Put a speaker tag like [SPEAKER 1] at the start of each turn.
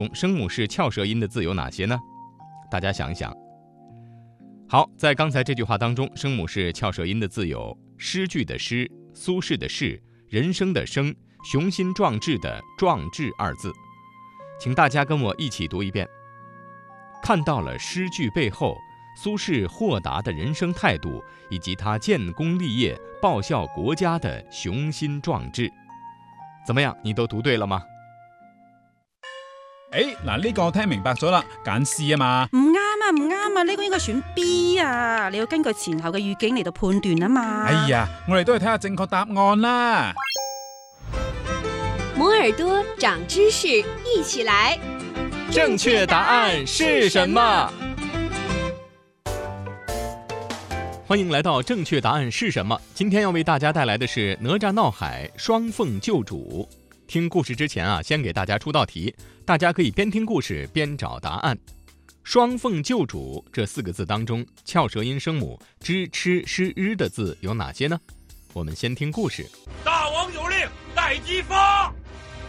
[SPEAKER 1] 声母是翘舌音的字有哪些呢？大家想一想。好，在刚才这句话当中，声母是翘舌音的字有诗句的诗、苏轼的轼、人生的生、雄心壮志的壮志二字。请大家跟我一起读一遍。看到了诗句背后苏轼豁达的人生态度，以及他建功立业、报效国家的雄心壮志。怎么样，你都读对了吗？
[SPEAKER 2] 嗱，呢個我聽明白咗啦，揀 C 啊嘛。
[SPEAKER 3] 唔啱啊，呢個應該選 B 啊，你要根據前後嘅語境嚟到判斷啊嘛。
[SPEAKER 2] 哎呀，我哋都係睇下正確答案啦。
[SPEAKER 4] 摩耳朵長知識，一起來。
[SPEAKER 1] 正確答案是什麼？歡迎來到正確答案是什麼？今天要為大家帶來的是哪吒鬧海，雙鳳救主。聽故事之前啊，先給大家出道題，大家可以邊聽故事邊找答案。雙鳳救主這4個字當中，翹舌音聲母知、吃、詩、日的字有哪些呢？我們先聽故事。
[SPEAKER 5] 大王有令，待姬發。